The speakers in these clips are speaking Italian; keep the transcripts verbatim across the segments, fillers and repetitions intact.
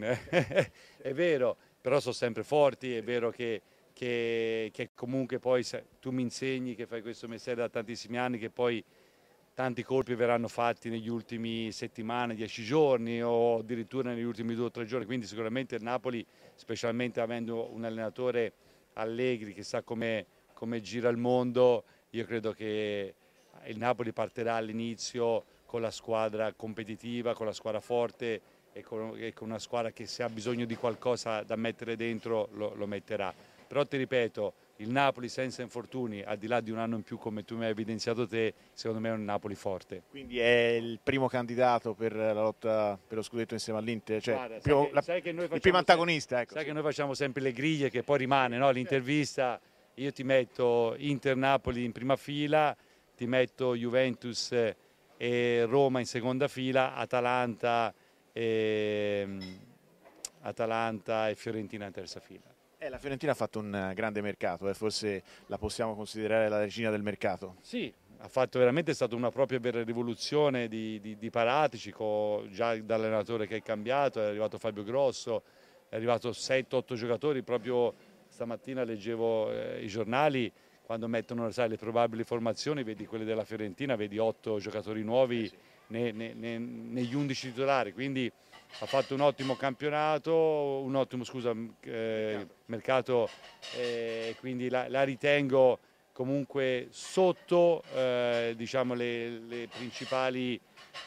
è vero, però sono sempre forti, è vero che, che, che comunque poi tu mi insegni che fai questo mestiere da tantissimi anni, che poi tanti colpi verranno fatti negli ultimi settimane, dieci giorni o addirittura negli ultimi due o tre giorni, quindi sicuramente il Napoli, specialmente avendo un allenatore Allegri che sa come, come gira il mondo, io credo che il Napoli partirà all'inizio con la squadra competitiva, con la squadra forte e con, e con una squadra che se ha bisogno di qualcosa da mettere dentro lo, lo metterà. Però ti ripeto, il Napoli senza infortuni, al di là di un anno in più come tu mi hai evidenziato te, secondo me è un Napoli forte. Quindi è il primo candidato per la lotta per lo scudetto insieme all'Inter, cioè Guarda, primo, sai che, la, sai che noi il primo antagonista. Ecco, sai sì. che noi facciamo sempre le griglie che poi rimane, no? L'intervista, io ti metto Inter-Napoli in prima fila, ti metto Juventus e Roma in seconda fila, Atalanta e, Atalanta e Fiorentina in terza fila. Eh, la Fiorentina ha fatto un grande mercato, eh, forse la possiamo considerare la regina del mercato. Sì, ha fatto veramente, è stata una propria vera rivoluzione di, di, di Paratici, con, già dall'allenatore che è cambiato, è arrivato Fabio Grosso, è arrivato sette otto giocatori, proprio stamattina leggevo eh, i giornali, quando mettono sai, le probabili formazioni, vedi quelle della Fiorentina, vedi otto giocatori nuovi eh sì. ne, ne, ne, negli undici titolari, quindi ha fatto un ottimo campionato, un ottimo scusa, eh, mercato, eh, quindi la, la ritengo comunque sotto eh, diciamo le, le principali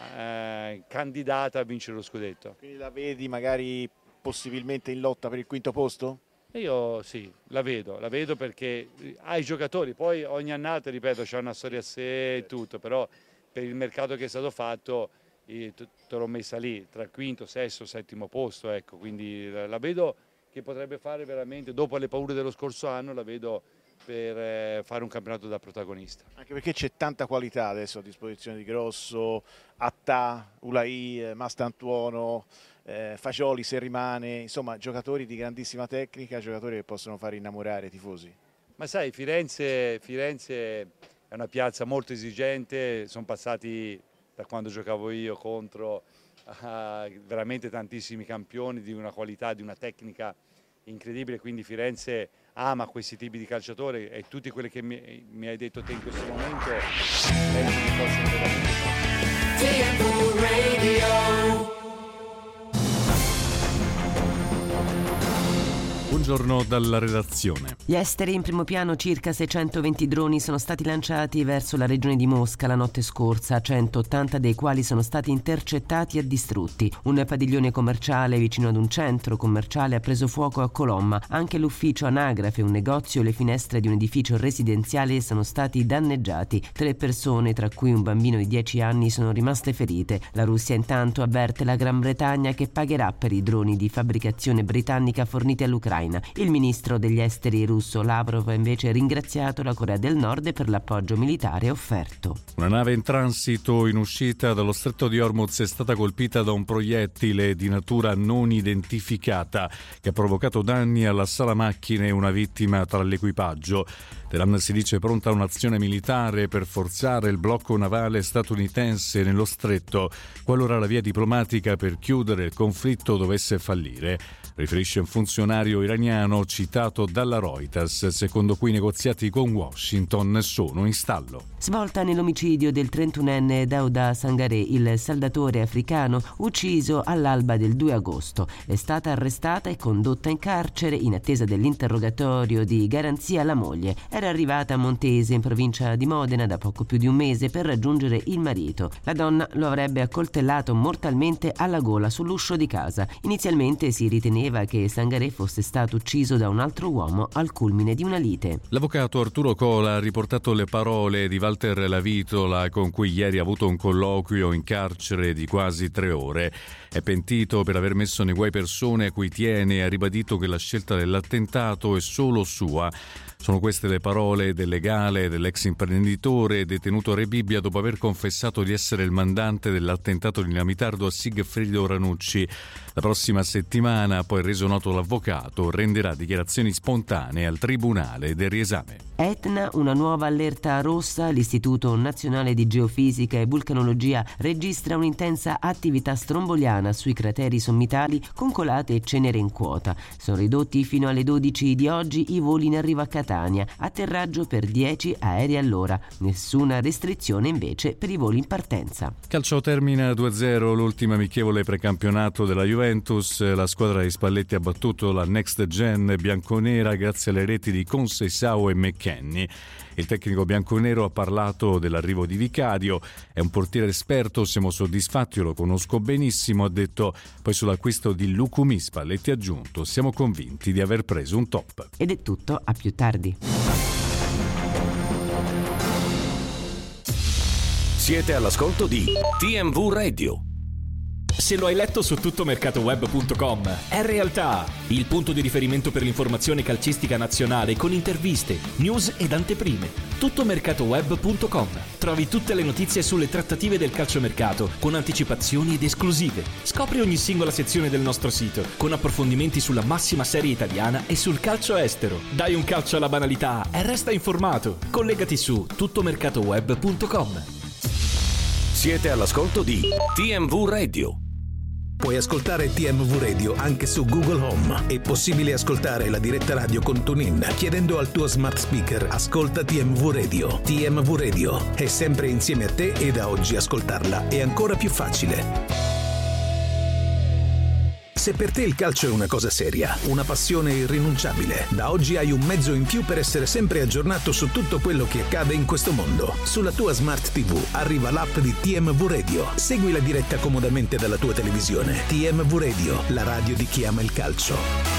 eh, candidate a vincere lo scudetto. Quindi la vedi magari possibilmente in lotta per il quinto posto? Io sì, la vedo, la vedo perché ha i giocatori, poi ogni annata, ripeto, c'è una storia a sé e tutto, però per il mercato che è stato fatto te l'ho messa lì, tra il quinto, sesto, settimo posto, ecco, quindi la vedo che potrebbe fare veramente, dopo le paure dello scorso anno, la vedo per fare un campionato da protagonista. Anche perché c'è tanta qualità adesso a disposizione di Grosso, Attà, Ulai, Mastantuono, eh, Fagioli se rimane, insomma giocatori di grandissima tecnica, giocatori che possono fare innamorare i tifosi. Ma sai, Firenze, Firenze è una piazza molto esigente, sono passati da quando giocavo io contro uh, veramente tantissimi campioni di una qualità, di una tecnica incredibile, quindi Firenze ama questi tipi di calciatori e tutti quelli che mi, mi hai detto te in questo momento penso che possono veramente. Buongiorno dalla redazione. Gli esteri in primo piano, circa seicentoventi droni sono stati lanciati verso la regione di Mosca la notte scorsa, centottanta dei quali sono stati intercettati e distrutti. Un padiglione commerciale vicino ad un centro commerciale ha preso fuoco a Colomma. Anche l'ufficio anagrafe, un negozio e le finestre di un edificio residenziale sono stati danneggiati. Tre persone, tra cui un bambino di dieci anni, sono rimaste ferite. La Russia intanto avverte la Gran Bretagna che pagherà per i droni di fabbricazione britannica forniti all'Ucraina. Il ministro degli esteri russo Lavrov ha invece ringraziato la Corea del Nord per l'appoggio militare offerto. Una nave in transito in uscita dallo stretto di Hormuz è stata colpita da un proiettile di natura non identificata che ha provocato danni alla sala macchine e una vittima tra l'equipaggio. Teheran si dice pronta a un'azione militare per forzare il blocco navale statunitense nello stretto qualora la via diplomatica per chiudere il conflitto dovesse fallire. Riferisce un funzionario iraniano citato dalla Reuters, secondo cui i negoziati con Washington sono in stallo. Svolta nell'omicidio del trentunenne Daouda Sangaré, il saldatore africano ucciso all'alba del due agosto. È stata arrestata e condotta in carcere in attesa dell'interrogatorio di garanzia la moglie. Era arrivata a Montese, in provincia di Modena, da poco più di un mese per raggiungere il marito. La donna lo avrebbe accoltellato mortalmente alla gola sull'uscio di casa. Inizialmente si riteneva che Sangaré fosse stato ucciso da un altro uomo al culmine di una lite. L'avvocato Arturo Cola ha riportato le parole di Walter Lavitola, con cui ieri ha avuto un colloquio in carcere di quasi tre ore. È pentito per aver messo nei guai persone a cui tiene e ha ribadito che la scelta dell'attentato è solo sua. Sono queste le parole del legale dell'ex imprenditore detenuto a Rebibbia dopo aver confessato di essere il mandante dell'attentato dinamitardo a Sigfrido Ranucci. La prossima settimana, poi reso noto l'avvocato, renderà dichiarazioni spontanee al Tribunale del riesame. Etna, una nuova allerta rossa. L'Istituto Nazionale di Geofisica e Vulcanologia registra un'intensa attività stromboliana sui crateri sommitali con colate e cenere in quota. Sono ridotti fino alle dodici di oggi i voli in arrivo a Catania, atterraggio per dieci aerei all'ora. Nessuna restrizione invece per i voli in partenza. Calcio termina due a zero l'ultima amichevole precampionato della Juventus. La squadra di Spalletti ha battuto la Next Gen bianconera grazie alle reti di Conceição e McKennie. Il tecnico bianconero ha parlato dell'arrivo di Vicario, è un portiere esperto, siamo soddisfatti, io lo conosco benissimo, ha detto. Poi sull'acquisto di Lucumi Spalletti ha aggiunto, siamo convinti di aver preso un top. Ed è tutto, a più tardi. Siete all'ascolto di T M V Radio. Se lo hai letto su tuttomercatoweb punto com, è realtà, il punto di riferimento per l'informazione calcistica nazionale con interviste, news ed anteprime. tuttomercatoweb punto com. Trovi tutte le notizie sulle trattative del calciomercato con anticipazioni ed esclusive. Scopri ogni singola sezione del nostro sito con approfondimenti sulla massima serie italiana e sul calcio estero. Dai un calcio alla banalità e resta informato. Collegati su tuttomercatoweb punto com. Siete all'ascolto di T M V Radio. Puoi ascoltare T M V Radio anche su Google Home. È possibile ascoltare la diretta radio con TuneIn chiedendo al tuo smart speaker ascolta T M V Radio. T M V Radio è sempre insieme a te e da oggi ascoltarla è ancora più facile. Se per te il calcio è una cosa seria, una passione irrinunciabile, da oggi hai un mezzo in più per essere sempre aggiornato su tutto quello che accade in questo mondo. Sulla tua Smart tivù arriva l'app di T M V Radio. Segui la diretta comodamente dalla tua televisione. T M V Radio, la radio di chi ama il calcio.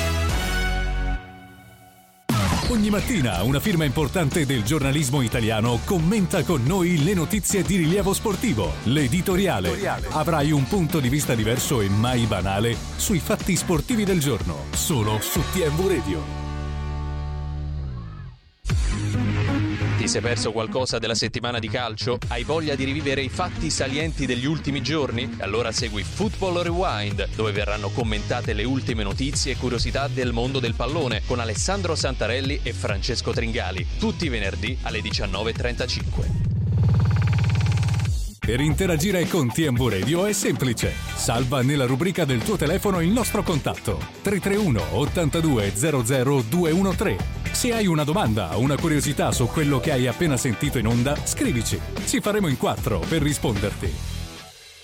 Ogni mattina una firma importante del giornalismo italiano commenta con noi le notizie di rilievo sportivo. L'editoriale. Avrai un punto di vista diverso e mai banale sui fatti sportivi del giorno. Solo su T M V Radio. Ti sei perso qualcosa della settimana di calcio? Hai voglia di rivivere i fatti salienti degli ultimi giorni? Allora segui Football Rewind, dove verranno commentate le ultime notizie e curiosità del mondo del pallone con Alessandro Santarelli e Francesco Tringali, tutti i venerdì alle diciannove e trentacinque. Per interagire con T M V Radio è semplice. Salva nella rubrica del tuo telefono il nostro contatto tre tre uno ottantadue zero zero due uno tre. Se hai una domanda o una curiosità su quello che hai appena sentito in onda, scrivici. Ci faremo in quattro per risponderti.